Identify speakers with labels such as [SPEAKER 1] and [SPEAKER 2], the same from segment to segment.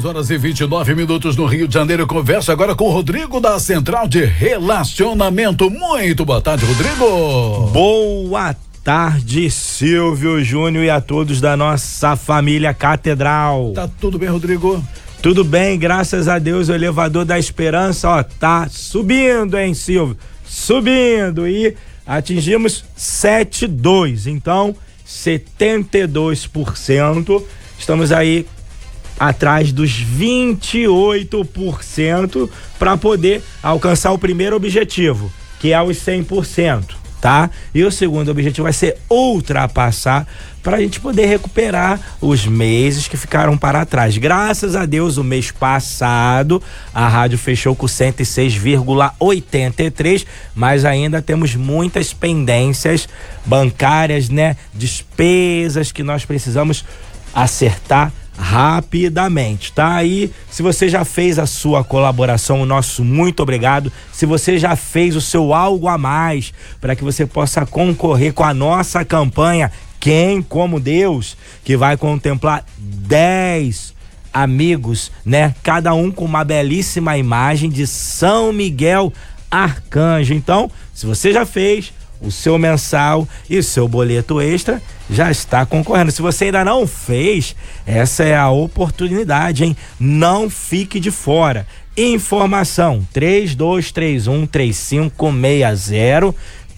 [SPEAKER 1] 6h29 no Rio de Janeiro. Eu converso agora com o Rodrigo da Central de Relacionamento. Muito boa tarde, Rodrigo.
[SPEAKER 2] Boa tarde, Silvio Júnior, e a todos da nossa família Catedral.
[SPEAKER 1] Tá tudo bem, Rodrigo?
[SPEAKER 2] Tudo bem, graças a Deus. O elevador da esperança, ó, tá subindo, hein, Silvio? Subindo, e atingimos 7,2, então 72%. Estamos aí atrás dos 28% para poder alcançar o primeiro objetivo, que é os 100%, tá? E o segundo objetivo vai ser ultrapassar, para a gente poder recuperar os meses que ficaram para trás. Graças a Deus, o mês passado a rádio fechou com 106,83, mas ainda temos muitas pendências bancárias, né? Despesas que nós precisamos acertar rapidamente, tá? Aí, se você já fez a sua colaboração, o nosso muito obrigado. Se você já fez o seu algo a mais para que você possa concorrer com a nossa campanha Quem Como Deus, que vai contemplar 10 amigos, né? Cada um com uma belíssima imagem de São Miguel Arcanjo. Então, se você já fez o seu mensal e o seu boleto extra, já está concorrendo. Se você ainda não fez, essa é a oportunidade, hein? Não fique de fora. Informação: 3231-3560,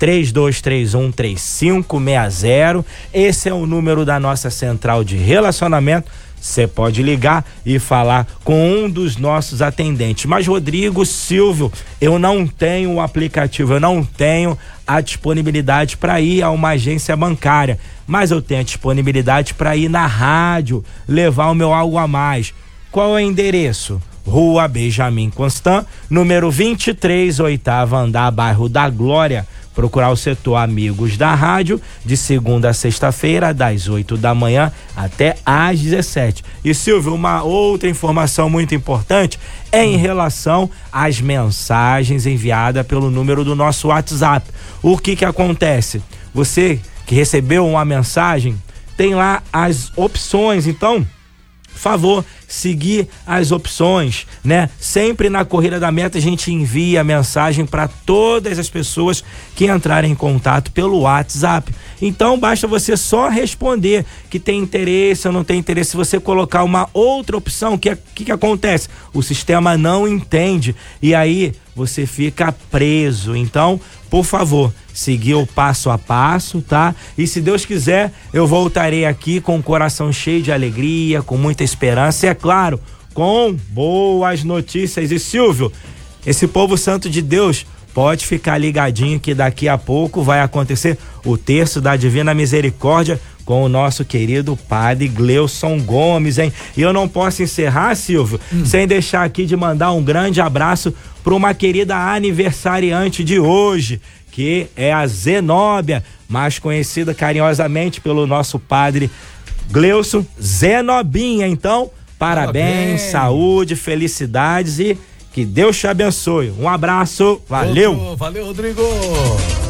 [SPEAKER 2] 3231-3560. Esse é o número da nossa central de relacionamento. Você pode ligar e falar com um dos nossos atendentes. Mas, Rodrigo, Silvio, eu não tenho o aplicativo, eu não tenho a disponibilidade para ir a uma agência bancária, mas eu tenho a disponibilidade para ir na rádio, levar o meu algo a mais. Qual é o endereço? Rua Benjamin Constant, número 23, 8º andar, bairro da Glória. Procurar o setor Amigos da Rádio, de segunda a sexta-feira, das 8 da manhã até às 17. E, Silvio, uma outra informação muito importante é em relação às mensagens enviadas pelo número do nosso WhatsApp. O que acontece? Você que recebeu uma mensagem, tem lá as opções, então, favor, seguir as opções, né? Sempre na Corrida da Meta a gente envia mensagem para todas as pessoas que entrarem em contato pelo WhatsApp. Então basta você só responder que tem interesse ou não tem interesse. Se você colocar uma outra opção, o que acontece? O sistema não entende e aí você fica preso. Então, por favor, seguir o passo a passo, tá? E se Deus quiser, eu voltarei aqui com o coração cheio de alegria, com muita esperança e, é claro, com boas notícias. E, Silvio, esse povo santo de Deus pode ficar ligadinho que daqui a pouco vai acontecer o terço da Divina Misericórdia com o nosso querido padre Gleuson Gomes, hein? E eu não posso encerrar, Silvio, sem deixar aqui de mandar um grande abraço para uma querida aniversariante de hoje, que é a Zenóbia, mais conhecida carinhosamente pelo nosso padre Gleuson, Zenobinha. Então, parabéns, saúde, felicidades e que Deus te abençoe. Um abraço, valeu!
[SPEAKER 1] Valeu, Rodrigo!